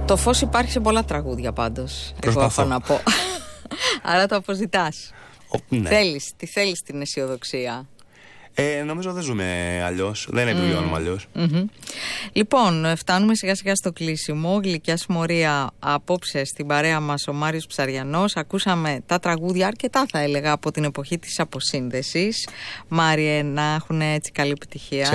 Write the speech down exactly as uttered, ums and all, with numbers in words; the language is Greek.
Το φως υπάρχει σε πολλά τραγούδια πάντως. Εγώ έχω να πω. Άρα το αποζητάς. Ο, ναι. Θέλεις, τι θέλεις την αισιοδοξία. Ε, νομίζω δεν ζούμε αλλιώς. Δεν επιβιώνουμε mm. αλλιώς. Mm-hmm. Λοιπόν, φτάνουμε σιγά σιγά στο κλείσιμο. Γλυκιά συμμορία απόψε στην παρέα μας ο Μάριος Ψαριανός. Ακούσαμε τα τραγούδια αρκετά, θα έλεγα, από την εποχή της αποσύνδεσης. Μάριε, να έχουν έτσι καλή επιτυχία.